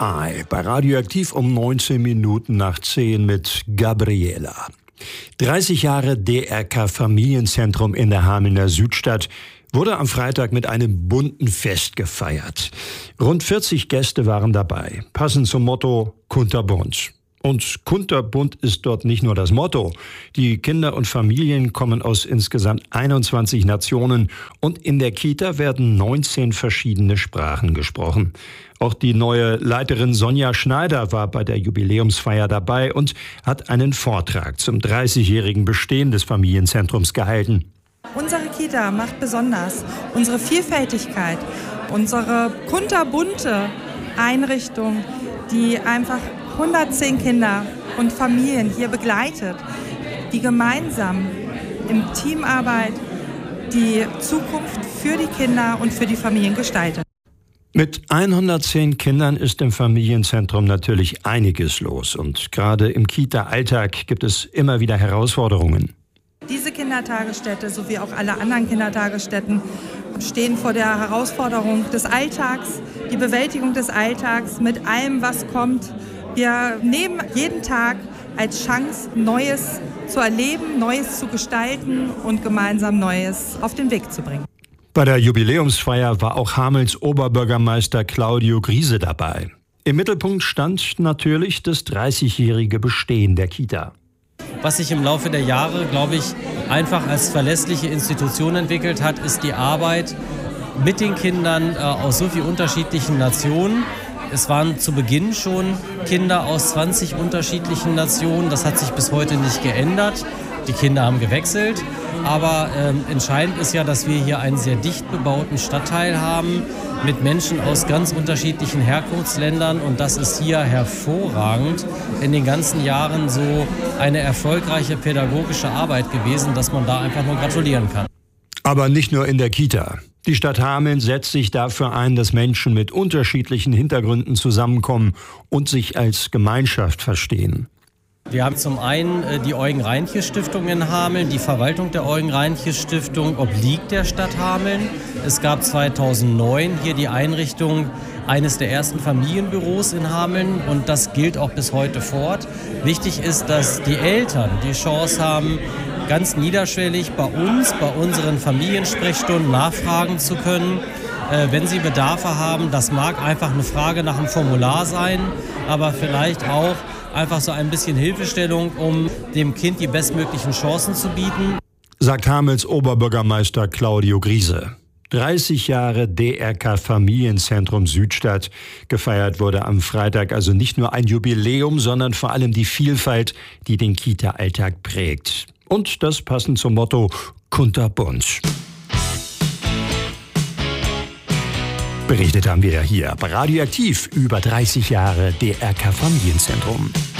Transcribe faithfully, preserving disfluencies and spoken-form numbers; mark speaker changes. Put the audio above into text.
Speaker 1: Eye bei Radioaktiv um neunzehn Minuten nach zehn mit Gabriela. dreißig Jahre D R K-Familienzentrum in der Hamelner Südstadt wurde am Freitag mit einem bunten Fest gefeiert. Rund vierzig Gäste waren dabei, passend zum Motto Kunterbunt. Und kunterbunt ist dort nicht nur das Motto. Die Kinder und Familien kommen aus insgesamt einundzwanzig Nationen und in der Kita werden neunzehn verschiedene Sprachen gesprochen. Auch die neue Leiterin Sonja Schneider war bei der Jubiläumsfeier dabei und hat einen Vortrag zum dreißigjährigen Bestehen des Familienzentrums gehalten.
Speaker 2: Unsere Kita macht besonders unsere Vielfältigkeit, unsere kunterbunte Einrichtung, die einfach hundertzehn Kinder und Familien hier begleitet, die gemeinsam in Teamarbeit die Zukunft für die Kinder und für die Familien gestaltet.
Speaker 1: Mit hundertzehn Kindern ist im Familienzentrum natürlich einiges los und gerade im Kita-Alltag gibt es immer wieder Herausforderungen.
Speaker 2: Diese Kindertagesstätte sowie auch alle anderen Kindertagesstätten stehen vor der Herausforderung des Alltags, die Bewältigung des Alltags mit allem, was kommt. Wir nehmen jeden Tag als Chance, Neues zu erleben, Neues zu gestalten und gemeinsam Neues auf den Weg zu bringen.
Speaker 1: Bei der Jubiläumsfeier war auch Hamels Oberbürgermeister Claudio Griese dabei. Im Mittelpunkt stand natürlich das dreißigjährige Bestehen der Kita.
Speaker 3: Was sich im Laufe der Jahre, glaube ich, einfach als verlässliche Institution entwickelt hat, ist die Arbeit mit den Kindern äh, aus so vielen unterschiedlichen Nationen. Es waren zu Beginn schon Kinder aus zwanzig unterschiedlichen Nationen. Das hat sich bis heute nicht geändert. Die Kinder haben gewechselt. Aber ähm, entscheidend ist ja, dass wir hier einen sehr dicht bebauten Stadtteil haben mit Menschen aus ganz unterschiedlichen Herkunftsländern. Und das ist hier hervorragend in den ganzen Jahren so eine erfolgreiche pädagogische Arbeit gewesen, dass man da einfach nur gratulieren kann.
Speaker 1: Aber nicht nur in der Kita. Die Stadt Hameln setzt sich dafür ein, dass Menschen mit unterschiedlichen Hintergründen zusammenkommen und sich als Gemeinschaft verstehen.
Speaker 3: Wir haben zum einen die Eugen-Reinche-Stiftung in Hameln. Die Verwaltung der Eugen-Reinche-Stiftung obliegt der Stadt Hameln. Es gab zweitausendneun hier die Einrichtung eines der ersten Familienbüros in Hameln und das gilt auch bis heute fort. Wichtig ist, dass die Eltern die Chance haben, ganz niederschwellig bei uns, bei unseren Familiensprechstunden nachfragen zu können, äh, wenn sie Bedarfe haben. Das mag einfach eine Frage nach einem Formular sein, aber vielleicht auch einfach so ein bisschen Hilfestellung, um dem Kind die bestmöglichen Chancen zu bieten.
Speaker 1: Sagt Hamels Oberbürgermeister Claudio Griese. dreißig Jahre D R K-Familienzentrum Südstadt. Gefeiert wurde am Freitag also nicht nur ein Jubiläum, sondern vor allem die Vielfalt, die den Kita-Alltag prägt. Und das passend zum Motto Kunterbunt. Berichtet haben wir hier bei Radioaktiv über dreißig Jahre D R K-Familienzentrum.